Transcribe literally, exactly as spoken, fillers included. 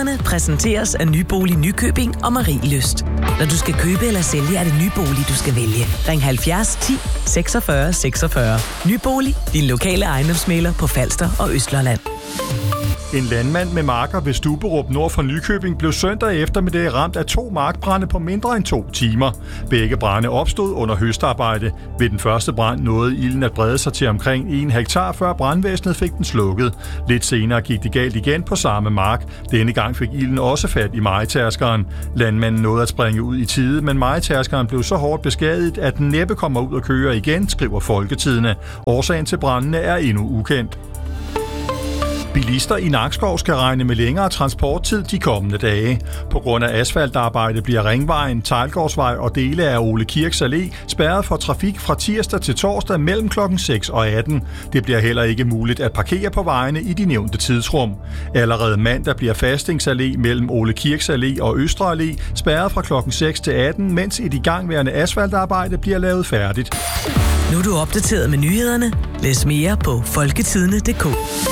Nyhederne præsenteres af Nybolig Nykøbing og Marielyst. Når du skal købe eller sælge, er det Nybolig, du skal vælge. Ring halvfjerds ti seksogfyrre seksogfyrre. Nybolig, din lokale ejendomsmægler på Falster og Østlandet. En landmand med marker ved Stuberup nord for Nykøbing blev søndag eftermiddag ramt af to markbrande på mindre end to timer. Begge brande opstod under høstarbejde. Ved den første brand nåede ilden at brede sig til omkring en hektar, før brandvæsenet fik den slukket. Lidt senere gik det galt igen på samme mark. Denne gang fik ilden også fat i mejetærskeren. Landmanden nåede at springe ud i tide, men mejetærskeren blev så hårdt beskadiget, at den næppe kommer ud og kører igen, skriver Folketidende. Årsagen til brandene er endnu ukendt. Bilister i Nakskov skal regne med længere transporttid de kommende dage. På grund af asfaltarbejde bliver Ringvejen, Teglgårdsvej og dele af Ole Kirks Allé spærret for trafik fra tirsdag til torsdag mellem klokken seks og atten. Det bliver heller ikke muligt at parkere på vejene i de nævnte tidsrum. Allerede mandag bliver Fastings Allé mellem Ole Kirks Allé og Østre Allé spærret fra klokken seks til atten, mens et igangværende asfaltarbejde bliver lavet færdigt. Nu er du opdateret med nyhederne. Læs mere på folketidende punktum d k.